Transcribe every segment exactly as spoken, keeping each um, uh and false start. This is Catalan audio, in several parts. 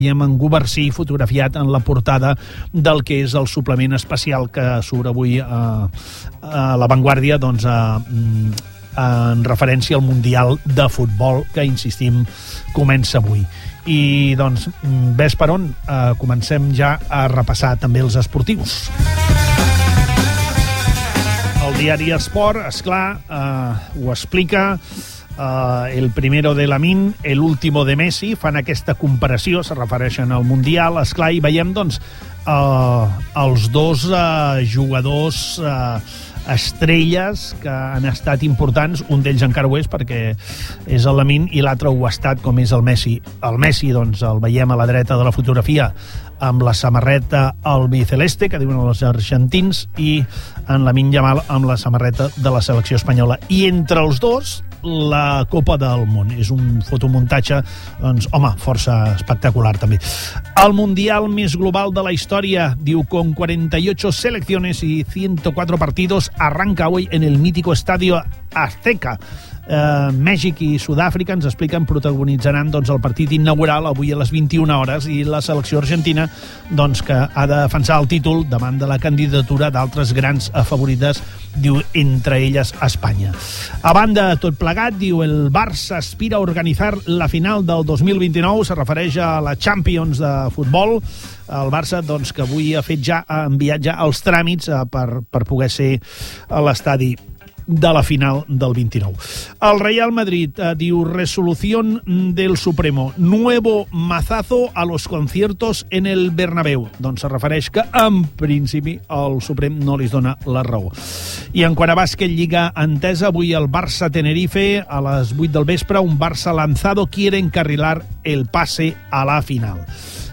veiem en Gubercí fotografiat en la portada del que és el suplement especial que surt avui a, a La Vanguardia, doncs a, en referència al Mundial de Futbol, que, insistim, comença avui. I, doncs, ves per on, eh, comencem ja a repassar també els esportius. El diari Esport, esclar, eh, ho explica. Uh, el primero de Lamine, el último de Messi, fan aquesta comparació, se refereixen al Mundial, esclar, i veiem, doncs, uh, els dos uh, jugadors uh, estrelles que han estat importants. Un d'ells encara ho és, perquè és el Lamine, i l'altre ho ha estat, com és el Messi. El Messi, doncs, el veiem a la dreta de la fotografia amb la samarreta albiceleste, que diuen els argentins, i en Lamine Yamal amb la samarreta de la selecció espanyola. I entre els dos, la Copa del Món. És un fotomuntatge, doncs, home, força espectacular, també. El Mundial més global de la història, diu, con cuarenta y ocho selecciones y ciento cuatro partidos, arranca hoy en el mítico Estadio Azteca. Uh, Mèxic i Sud-àfrica, ens expliquen, protagonitzaran, doncs, el partit inaugural avui a les vint-i-una hores, i la selecció argentina, doncs, que ha de defensar el títol davant de la candidatura d'altres grans favorites, diu, entre elles Espanya. A banda de tot plegat, diu, el Barça aspira a organitzar la final del dos mil vint-i-nou, se refereix a la Champions de futbol. El Barça, doncs, que avui ha fet ja, ha enviat ja els tràmits uh, per, per poder ser a l'estadi de la final del vint-i-nou. El Real Madrid eh, diu, resolución del Supremo, nuevo mazazo a los conciertos en el Bernabéu. Doncs se refereix que, en principi, el Suprem no li dona la raó. I en quant a bàsquet, Lliga Entesa, avui el Barça-Tenerife, a les vuit del vespre, un Barça lanzado quiere encarrilar el pase a la final.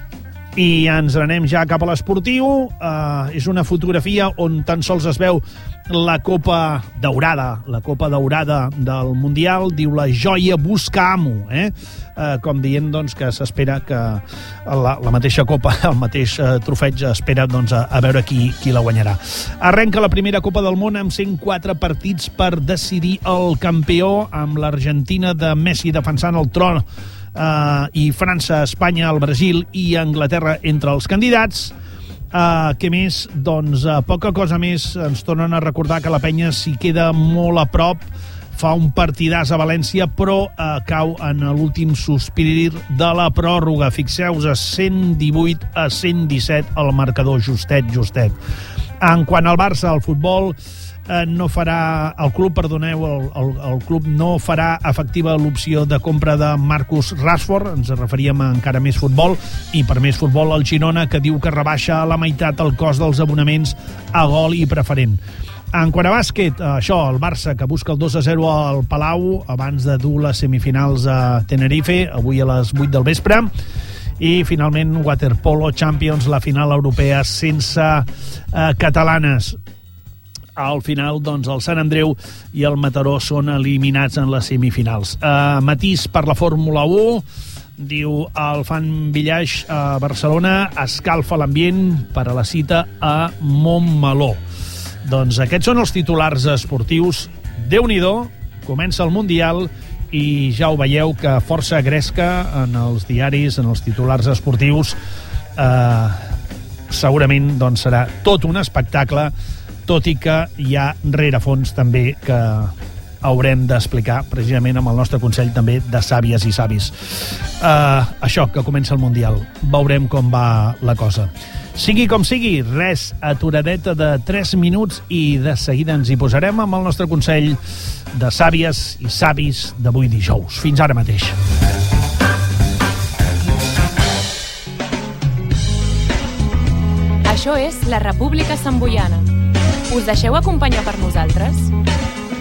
I ens anem ja cap a l'esportiu. Uh, és una fotografia on tan sols es veu la Copa Daurada, la Copa Daurada del Mundial. Diu, la joia busca amo, eh? Uh, com dient, doncs, que s'espera que la, la mateixa Copa, el mateix uh, trofeig, espera, doncs, a, a veure qui, qui la guanyarà. Arrenca la primera Copa del Món amb cent quatre partits per decidir el campió, amb l'Argentina de Messi defensant el tron, Uh, i França, Espanya, el Brasil i Anglaterra entre els candidats. Uh, què més? Doncs uh, poca cosa més. Ens tornen a recordar que la penya s'hi queda molt a prop, fa un partidàs a València, però uh, cau en l'últim sospir de la pròrroga. Fixeu-vos, a cent divuit a cent disset el marcador, justet, justet. En quant al Barça, al futbol, Eh, no farà, el club, perdoneu, el, el, el club no farà efectiva l'opció de compra de Marcus Rashford. Ens referíem a encara més futbol, i per més futbol el Girona, que diu que rebaixa a la meitat el cost dels abonaments a gol i preferent. En quant a bàsquet, això, el Barça, que busca el dos a zero al Palau abans de dur les semifinals a Tenerife, avui a les vuit del vespre. I, finalment, Waterpolo Champions, la final europea sense eh, catalanes. Al final, doncs, el Sant Andreu i el Mataró són eliminats en les semifinals. Uh, matís per la Fórmula u, diu el Fan Village a Barcelona, escalfa l'ambient per a la cita a Montmeló. Doncs aquests són els titulars esportius. Déu-n'hi-do, comença el Mundial i ja ho veieu que força gresca en els diaris, en els titulars esportius. Uh, segurament, doncs, serà tot un espectacle, tot i que hi ha rerefons també que haurem d'explicar precisament amb el nostre Consell també de Sàvies i Savis. Uh, això, que comença el Mundial. Veurem com va la cosa. Sigui com sigui, res, aturadeta de tres minuts i de seguida ens hi posarem amb el nostre Consell de Sàvies i Savis d'avui dijous. Fins ara mateix. Això és la República Samboiana. Us deixeu acompanyar per nosaltres?